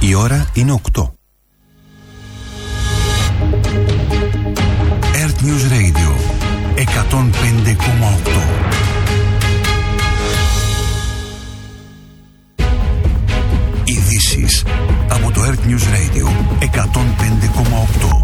Η ώρα είναι 8. Earth News Radio 105,8. Ειδήσεις από το Earth News Radio 105,8.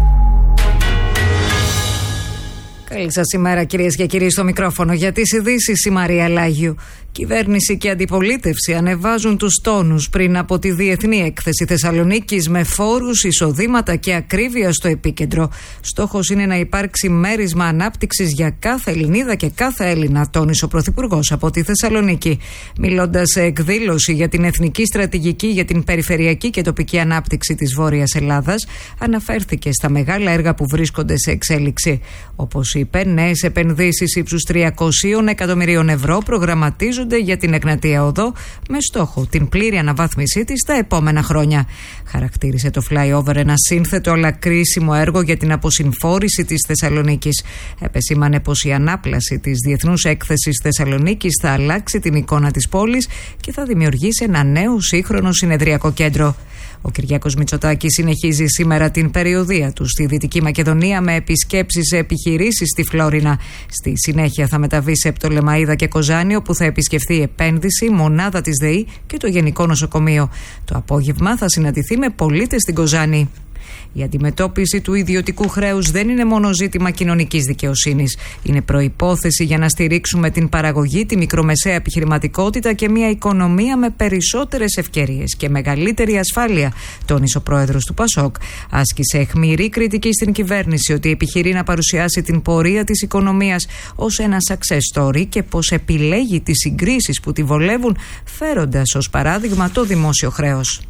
Καλή σας ημέρα, κυρίες και κύριοι, στο μικρόφωνο για τις ειδήσεις η Μαρία Λάγιου. Κυβέρνηση και αντιπολίτευση ανεβάζουν τους τόνους πριν από τη Διεθνή Έκθεση Θεσσαλονίκης με φόρους, εισοδήματα και ακρίβεια στο επίκεντρο. Στόχος είναι να υπάρξει μέρισμα ανάπτυξης για κάθε Ελληνίδα και κάθε Έλληνα, τόνισε ο Πρωθυπουργός από τη Θεσσαλονίκη. Μιλώντας σε εκδήλωση για την Εθνική Στρατηγική για την Περιφερειακή και Τοπική Ανάπτυξη της Βόρειας Ελλάδας, αναφέρθηκε στα μεγάλα έργα που βρίσκονται σε εξέλιξη. Όπως είπε, νέες επενδύσεις ύψους 300 εκατομμυρίων ευρώ προγραμματίζονται για την Εγνατία Οδό με στόχο την πλήρη αναβάθμισή της τα επόμενα χρόνια. Χαρακτήρισε το flyover ένα σύνθετο αλλά κρίσιμο έργο για την αποσυμφόρηση της Θεσσαλονίκης. Επεσήμανε πως η ανάπλαση της Διεθνούς Έκθεσης Θεσσαλονίκης θα αλλάξει την εικόνα της πόλης και θα δημιουργήσει ένα νέο σύγχρονο συνεδριακό κέντρο. Ο Κυριάκος Μητσοτάκης συνεχίζει σήμερα την περιοδεία του στη Δυτική Μακεδονία με επισκέψεις σε επιχειρήσεις στη Φλόρινα. Στη συνέχεια θα μεταβεί σε Πτολεμαΐδα και Κοζάνη, όπου θα επισκεφθεί επένδυση, μονάδα της ΔΕΗ και το Γενικό Νοσοκομείο. Το απόγευμα θα συναντηθεί με πολίτες στην Κοζάνη. Η αντιμετώπιση του ιδιωτικού χρέους δεν είναι μόνο ζήτημα κοινωνικής δικαιοσύνης. Είναι προϋπόθεση για να στηρίξουμε την παραγωγή, τη μικρομεσαία επιχειρηματικότητα και μια οικονομία με περισσότερες ευκαιρίες και μεγαλύτερη ασφάλεια, τόνισε ο πρόεδρος του ΠΑΣΟΚ. Άσκησε αιχμηρή κριτική στην κυβέρνηση ότι επιχειρεί να παρουσιάσει την πορεία της οικονομίας ως ένα success story και πως επιλέγει τις συγκρίσεις που τη βολεύουν, φέροντας ως παράδειγμα το δημόσιο χρέος.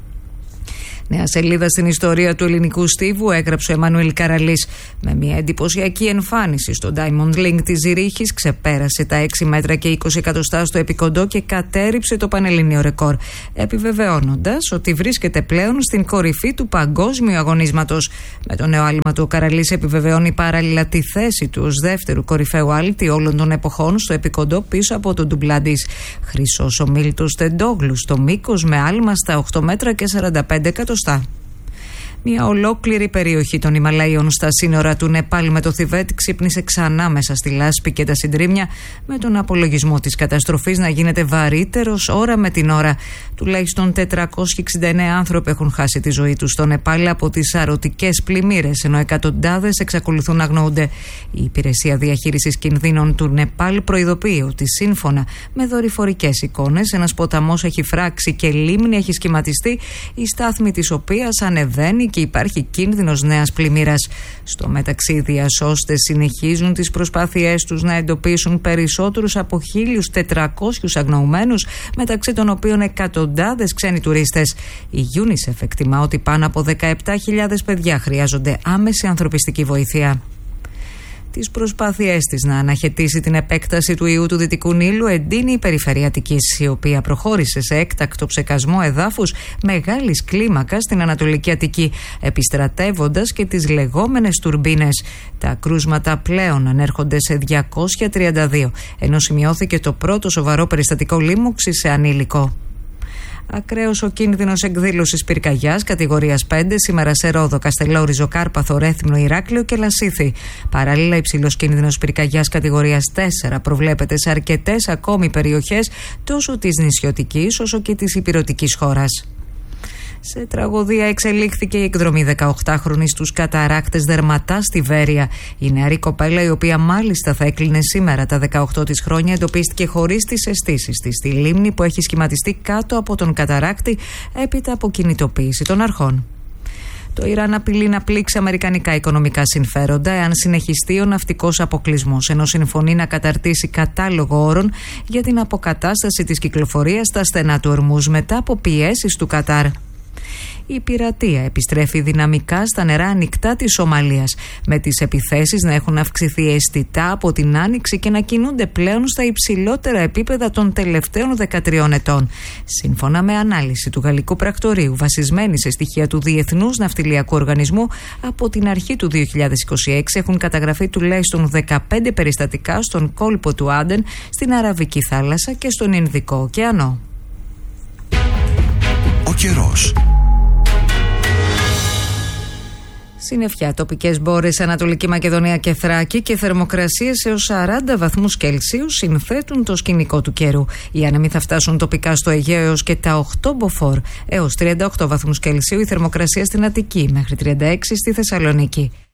Νέα σελίδα στην ιστορία του ελληνικού στίβου έγραψε ο Εμμανουήλ Καραλής. Με μια εντυπωσιακή εμφάνιση στο Diamond Link της Ζηρίχης, ξεπέρασε τα 6 μέτρα και 20 εκατοστά στο επικοντό και κατέρριψε το πανελλήνιο ρεκόρ, επιβεβαιώνοντας ότι βρίσκεται πλέον στην κορυφή του παγκόσμιου αγωνίσματος. Με το νέο άλμα του, ο Καραλής επιβεβαιώνει παράλληλα τη θέση του ως δεύτερου κορυφαίου άλτη όλων των εποχών στο επικοντό πίσω από τον Ντουγκλάντης. Χρυσός ο Μίλτος Τεντόγλου στο μήκος με άλμα στα 8 μέτρα και 45 εκατοστά. Μια ολόκληρη περιοχή των Ιμαλαίων στα σύνορα του Νεπάλ με το Θιβέτ ξύπνησε ξανά μέσα στη λάσπη και τα συντρίμμια, με τον απολογισμό της καταστροφής να γίνεται βαρύτερος ώρα με την ώρα. Τουλάχιστον 469 άνθρωποι έχουν χάσει τη ζωή τους στο Νεπάλ από τις σαρωτικές πλημμύρες, ενώ εκατοντάδες εξακολουθούν να αγνοούνται. Η Υπηρεσία Διαχείρισης Κινδύνων του Νεπάλ προειδοποιεί ότι σύμφωνα με δορυφορικές εικόνες, ένας ποταμός έχει φράξει και λίμνη έχει σχηματιστεί, η στάθμη της οποίας ανεβαίνει και υπάρχει κίνδυνος νέας πλημμύρας. Στο μεταξύ, οι διασώστες συνεχίζουν τις προσπάθειές τους να εντοπίσουν περισσότερους από 1.400 αγνοωμένους, μεταξύ των οποίων εκατοντάδες ξένοι τουρίστες. Η UNICEF εκτιμά ότι πάνω από 17.000 παιδιά χρειάζονται άμεση ανθρωπιστική βοήθεια. Τις προσπάθειές της να αναχαιτήσει την επέκταση του ιού του Δυτικού Νείλου εντείνει η Περιφέρεια Αττικής, η οποία προχώρησε σε έκτακτο ψεκασμό εδάφους μεγάλης κλίμακας στην Ανατολική Αττική, επιστρατεύοντας και τις λεγόμενες τουρμπίνες. Τα κρούσματα πλέον ανέρχονται σε 232, ενώ σημειώθηκε το πρώτο σοβαρό περιστατικό λίμωξης σε ανήλικο. Ακραίος ο κίνδυνος εκδήλωσης πυρκαγιάς κατηγορίας 5 σήμερα σε Ρόδο, Καστελόριζο, Κάρπαθο, Ρέθυμνο, Ηράκλειο και Λασίθι. Παράλληλα, υψηλός κίνδυνος πυρκαγιάς κατηγορίας 4 προβλέπεται σε αρκετές ακόμη περιοχές τόσο της νησιωτικής όσο και της ηπειρωτικής χώρας. Σε τραγωδία εξελίχθηκε η εκδρομή 18χρονης στους καταράκτες Δερματά στη Βέρεια. Η νεαρή κοπέλα, η οποία μάλιστα θα έκλεινε σήμερα τα 18 της χρόνια, εντοπίστηκε χωρίς τις αισθήσεις της στη λίμνη που έχει σχηματιστεί κάτω από τον καταράκτη έπειτα από κινητοποίηση των αρχών. Το Ιράν απειλεί να πλήξει αμερικανικά οικονομικά συμφέροντα εάν συνεχιστεί ο ναυτικός αποκλεισμός, ενώ συμφωνεί να καταρτήσει κατάλογο όρων για την αποκατάσταση της κυκλοφορίας στα στενά του Ορμούζ μετά από πιέσεις του Κατάρ. Η πειρατεία επιστρέφει δυναμικά στα νερά ανοιχτά της Σομαλίας, με τις επιθέσεις να έχουν αυξηθεί αισθητά από την Άνοιξη και να κινούνται πλέον στα υψηλότερα επίπεδα των τελευταίων 13 ετών. Σύμφωνα με ανάλυση του Γαλλικού Πρακτορείου, βασισμένη σε στοιχεία του Διεθνούς Ναυτιλιακού Οργανισμού, από την αρχή του 2026 έχουν καταγραφεί τουλάχιστον 15 περιστατικά στον κόλπο του Άντεν, στην Αραβική Θάλασσα και στον Ινδικό ωκεανό. Ο καιρός. Συννεφιά, τοπικές μπόρες, Ανατολική Μακεδονία και Θράκη και θερμοκρασίες έως 40 βαθμούς Κελσίου συνθέτουν το σκηνικό του καιρού. Οι άνεμοι θα φτάσουν τοπικά στο Αιγαίο έως και τα 8 μποφόρ, έως 38 βαθμούς Κελσίου η θερμοκρασία στην Αττική, μέχρι 36 στη Θεσσαλονίκη.